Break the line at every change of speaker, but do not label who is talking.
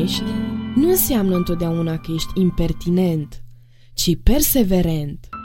ești nu înseamnă întotdeauna că ești impertinent, ci perseverent.